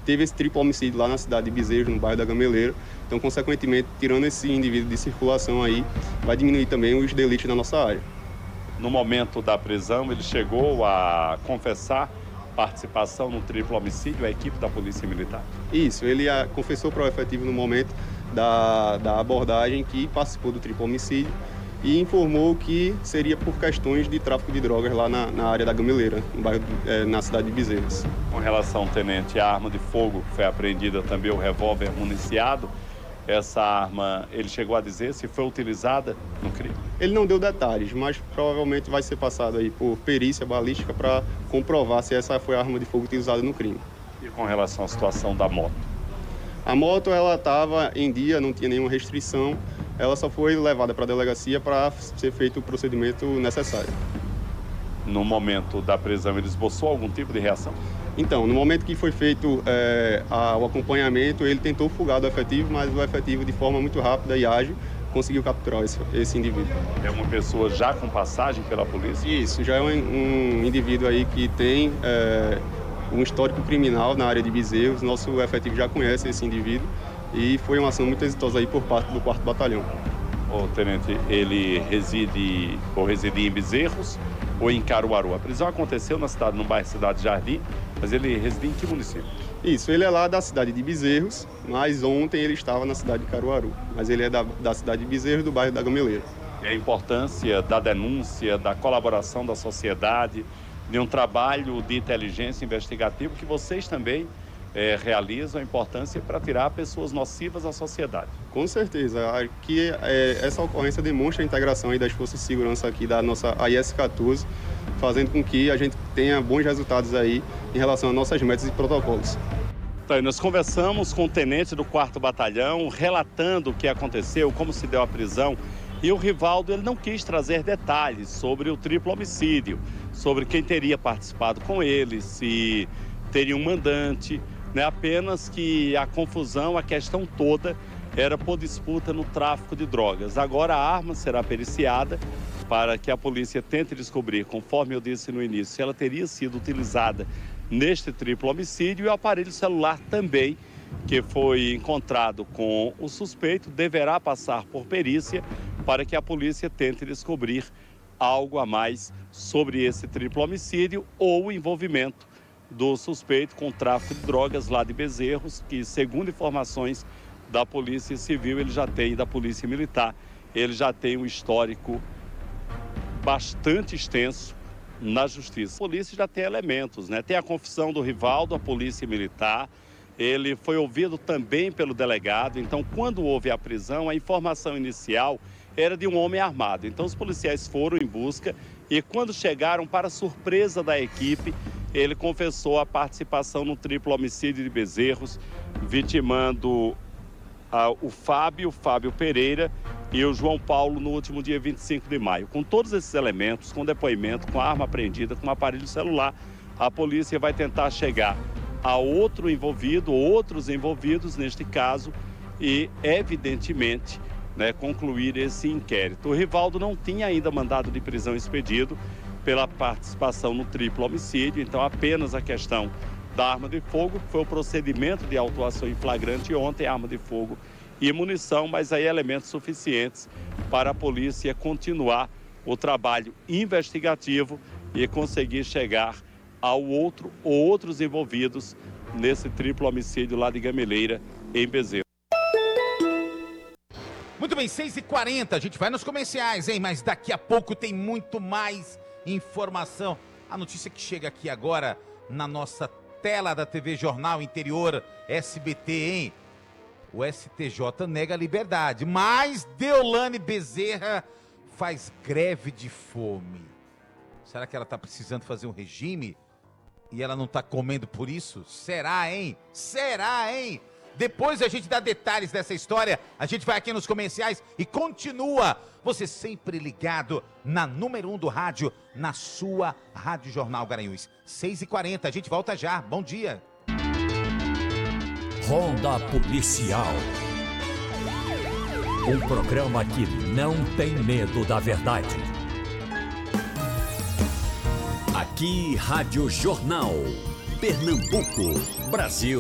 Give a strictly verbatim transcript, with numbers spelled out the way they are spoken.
teve esse triplo homicídio lá na cidade de Bezerros, no bairro da Gameleira. Então, consequentemente, tirando esse indivíduo de circulação aí, vai diminuir também os delitos na nossa área. No momento da prisão, ele chegou a confessar participação no triplo homicídio, a equipe da Polícia Militar? Isso, ele a, confessou para o efetivo no momento da, da abordagem que participou do triplo homicídio e informou que seria por questões de tráfico de drogas lá na, na área da Gameleira, no bairro, é, na cidade de Bezerros. Com relação, tenente, à arma de fogo, foi apreendida também o revólver municiado. Essa arma, ele chegou a dizer se foi utilizada no crime? Ele não deu detalhes, mas provavelmente vai ser passado aí por perícia balística para comprovar se essa foi a arma de fogo utilizada no crime. E com relação à situação da moto? A moto, ela estava em dia, não tinha nenhuma restrição, ela só foi levada para a delegacia para ser feito o procedimento necessário. No momento da prisão, ele esboçou algum tipo de reação? Então, no momento que foi feito é, a, o acompanhamento, ele tentou fugar do efetivo, mas o efetivo, de forma muito rápida e ágil, conseguiu capturar esse, esse indivíduo. É uma pessoa já com passagem pela polícia? Isso, já é um, um indivíduo aí que tem é, um histórico criminal na área de Bezerros. Nosso efetivo já conhece esse indivíduo e foi uma ação muito exitosa aí por parte do quarto Batalhão. O tenente, ele reside ou residia em Bezerros ou em Caruaru? A prisão aconteceu na cidade, no bairro Cidade Jardim, mas ele reside em que município? Isso, ele é lá da cidade de Bezerros, mas ontem ele estava na cidade de Caruaru. Mas ele é da, da cidade de Bezerros, do bairro da Gameleira. E a importância da denúncia, da colaboração da sociedade, de um trabalho de inteligência investigativa que vocês também é, realizam, a importância para tirar pessoas nocivas à sociedade. Com certeza. Aqui, é, essa ocorrência demonstra a integração aí das forças de segurança aqui da nossa A I S quatorze, fazendo com que a gente tenha bons resultados aí em relação às nossas metas e protocolos. Então, nós conversamos com o tenente do quarto Batalhão, relatando o que aconteceu, como se deu a prisão. E o Rivaldo, ele não quis trazer detalhes sobre o triplo homicídio, sobre quem teria participado com ele, se teria um mandante, né? Apenas que a confusão, a questão toda era por disputa no tráfico de drogas. Agora a arma será periciada para que a polícia tente descobrir, conforme eu disse no início, se ela teria sido utilizada neste triplo homicídio, e o aparelho celular também, que foi encontrado com o suspeito, deverá passar por perícia para que a polícia tente descobrir algo a mais sobre esse triplo homicídio ou o envolvimento do suspeito com o tráfico de drogas lá de Bezerros, que, segundo informações da Polícia Civil, ele já tem, da Polícia Militar, ele já tem um histórico bastante extenso na Justiça. A polícia já tem elementos, né? Tem a confissão do Rivaldo, a Polícia Militar. Ele foi ouvido também pelo delegado. Então, quando houve a prisão, a informação inicial era de um homem armado. Então, os policiais foram em busca e, quando chegaram, para surpresa da equipe, ele confessou a participação no triplo homicídio de Bezerros, vitimando ah, o Fábio, Fábio Pereira e o João Paulo no último dia vinte e cinco de maio. Com todos esses elementos, com depoimento, com arma apreendida, com aparelho celular, a polícia vai tentar chegar a outro envolvido, outros envolvidos neste caso e, evidentemente, né, concluir esse inquérito. O Rivaldo não tinha ainda mandado de prisão expedido pela participação no triplo homicídio, então apenas a questão da arma de fogo, foi o procedimento de autuação em flagrante ontem, arma de fogo e munição, mas aí elementos suficientes para a polícia continuar o trabalho investigativo e conseguir chegar ao outro ou outros envolvidos nesse triplo homicídio lá de Gameleira, em Bezerros. Muito bem, seis e quarenta, a gente vai nos comerciais, hein? Mas daqui a pouco tem muito mais informação. A notícia que chega aqui agora na nossa tela da T V Jornal Interior S B T, hein? O S T J nega a liberdade, mas Deolane Bezerra faz greve de fome. Será que ela está precisando fazer um regime e ela não está comendo por isso? Será, hein? Será, hein? Depois a gente dá detalhes dessa história, a gente vai aqui nos comerciais e continua. Você sempre ligado na número um do rádio, na sua Rádio Jornal Garanhuns. seis e quarenta, a gente volta já. Bom dia. Ronda Policial. Um programa que não tem medo da verdade. Aqui, Rádio Jornal. Pernambuco, Brasil.